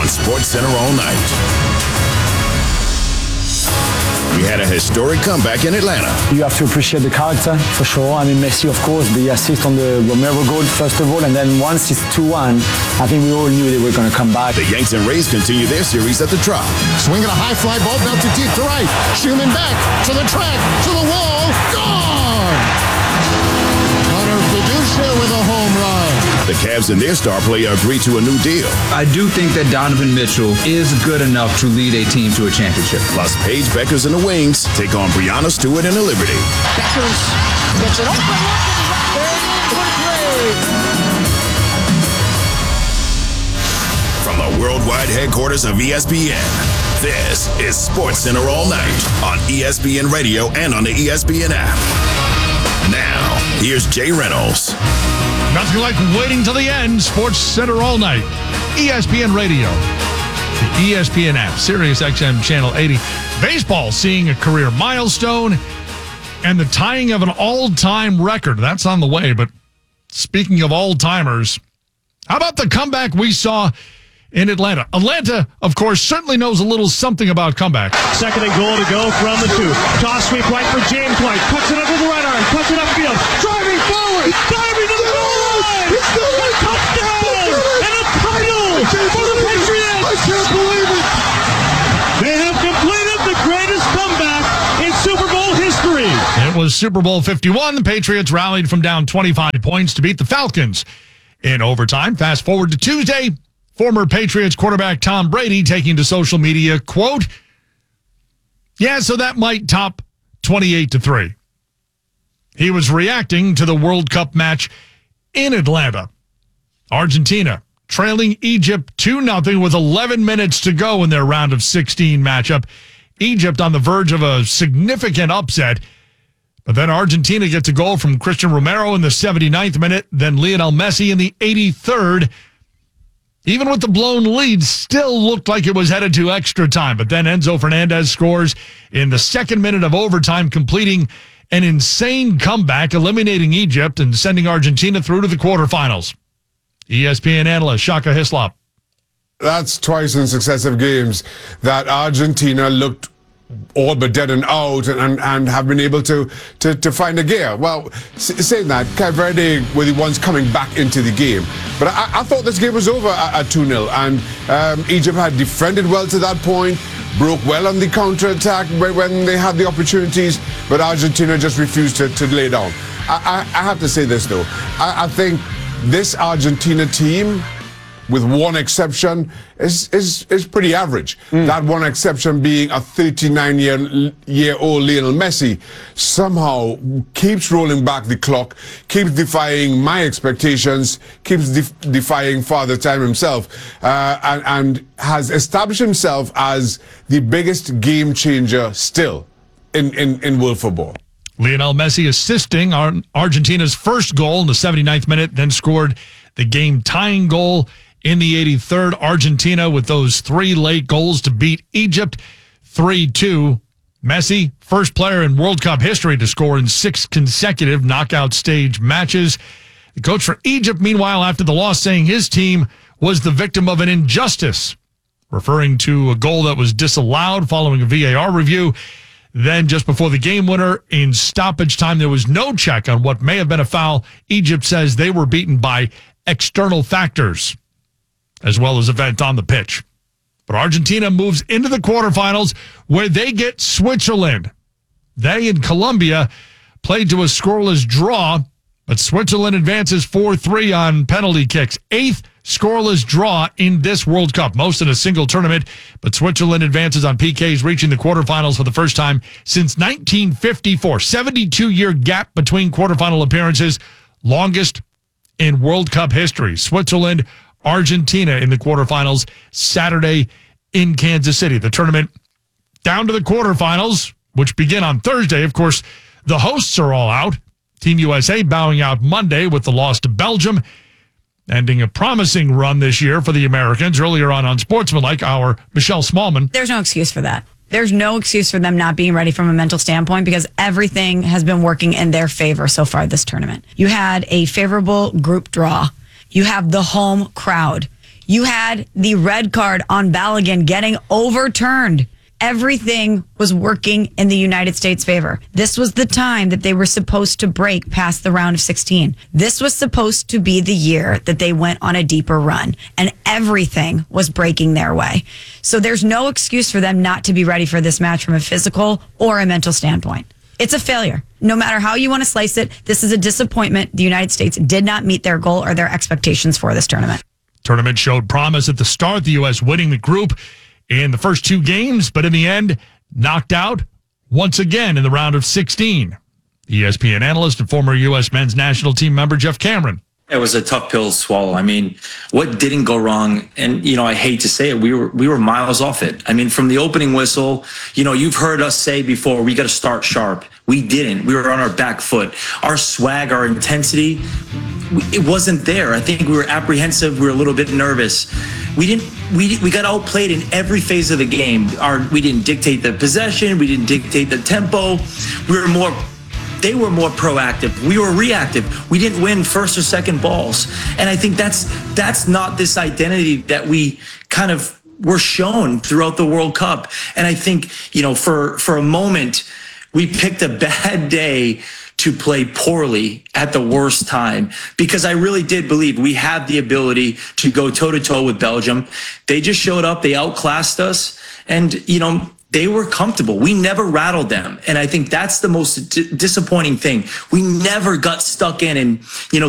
on SportsCenter all night. We had a historic comeback in Atlanta. You have to appreciate the character, for sure. I mean, Messi, of course, the assist on the Romero goal, first of all, and then once it's 2-1, I think we all knew they were going to come back. The Yanks and Rays continue their series at the Trop. Swinging a high fly ball, belted deep to right. Schumann back to the track, to the wall, gone! Hunter Fiducia with a home run. The Cavs and their star player agree to a new deal. I do think that Donovan Mitchell is good enough to lead a team to a championship. Plus, Paige Beckers and the Wings take on Brianna Stewart and the Liberty. Beckers gets it open. From the worldwide headquarters of ESPN, this is SportsCenter all night on ESPN Radio and on the ESPN app. Now, here's Jay Reynolds. Nothing like waiting till the end. SportsCenter all night. ESPN Radio. The ESPN app. Sirius XM Channel 80. Baseball seeing a career milestone and the tying of an all-time record. That's on the way. But speaking of all-timers, how about the comeback we saw in Atlanta? Atlanta, of course, certainly knows a little something about comeback. Second and goal to go from the 2. Toss sweep right for James White. Cuts it under the right arm. Cuts it upfield. Driving forward. Diving to the goal line. A touchdown. And a title for the Patriots. I can't believe it. They have completed the greatest comeback in Super Bowl history. It was Super Bowl 51. The Patriots rallied from down 25 points to beat the Falcons in overtime. Fast forward to Tuesday. Former Patriots quarterback Tom Brady taking to social media, quote, "Yeah, so that might top 28-3. He was reacting to the World Cup match in Atlanta. Argentina trailing Egypt 2-0 with 11 minutes to go in their round of 16 matchup. Egypt on the verge of a significant upset. But then Argentina gets a goal from Christian Romero in the 79th minute, then Lionel Messi in the 83rd. Even with the blown lead, still looked like it was headed to extra time. But then Enzo Fernandez scores in the second minute of overtime, completing an insane comeback, eliminating Egypt and sending Argentina through to the quarterfinals." ESPN analyst Shaka Hislop. That's twice in successive games that Argentina looked all but dead and out and have been able to find a gear. Well, saying that, Cape Verde were the ones coming back into the game. But I thought this game was over at 2-0. And Egypt had defended well to that point, broke well on the counter-attack when they had the opportunities, but Argentina just refused to lay down. I have to say this, though. I think this Argentina team, with one exception, is pretty average. That one exception being a 39-year-old Lionel Messi somehow keeps rolling back the clock, keeps defying my expectations, keeps defying Father Time himself, and has established himself as the biggest game changer still in world football. Lionel Messi assisting on Argentina's first goal in the 79th minute, then scored the game-tying goal in the 83rd. Argentina with those 3 late goals to beat Egypt 3-2. Messi, first player in World Cup history to score in 6 consecutive knockout stage matches. The coach for Egypt, meanwhile, after the loss, saying his team was the victim of an injustice, referring to a goal that was disallowed following a VAR review. Then just before the game winner in stoppage time, there was no check on what may have been a foul. Egypt says they were beaten by external factors, as well as event on the pitch. But Argentina moves into the quarterfinals where they get Switzerland. They and Colombia played to a scoreless draw, but Switzerland advances 4-3 on penalty kicks. 8th scoreless draw in this World Cup, most in a single tournament, but Switzerland advances on PKs, reaching the quarterfinals for the first time since 1954. 72-year gap between quarterfinal appearances, longest in World Cup history. Switzerland, Argentina in the quarterfinals Saturday in Kansas City. The tournament down to the quarterfinals, which begin on Thursday. Of course, the hosts are all out. Team USA bowing out Monday with the loss to Belgium, ending a promising run this year for the Americans. Earlier on Sportsmanlike, our Michelle Smallman. There's no excuse for that. There's no excuse for them not being ready from a mental standpoint because everything has been working in their favor so far this tournament. You had a favorable group draw. You have the home crowd. You had the red card on Balogun getting overturned. Everything was working in the United States' favor. This was the time that they were supposed to break past the round of 16. This was supposed to be the year that they went on a deeper run, and everything was breaking their way. So there's no excuse for them not to be ready for this match from a physical or a mental standpoint. It's a failure. No matter how you want to slice it, this is a disappointment. The United States did not meet their goal or their expectations for this tournament. Tournament showed promise at the start, the U.S. winning the group in the first 2 games, but in the end, knocked out once again in the round of 16. ESPN analyst and former U.S. men's national team member Jeff Cameron. It was a tough pill to swallow. I mean, what didn't go wrong? And, I hate to say it, we were miles off it. I mean, from the opening whistle, you've heard us say before, we got to start sharp. We didn't. We were on our back foot. Our swag, our intensity, it wasn't there. I think we were apprehensive. We were a little bit nervous. We got outplayed in every phase of the game. We didn't dictate the possession. We didn't dictate the tempo. They were more proactive. We were reactive. We didn't win first or second balls. And I think that's not this identity that we kind of were shown throughout the World Cup. And I think, for a moment, we picked a bad day to play poorly at the worst time, because I really did believe we had the ability to go toe-to-toe with Belgium. They just showed up. They outclassed us. And, they were comfortable. We never rattled them. And I think that's the most disappointing thing. We never got stuck in and,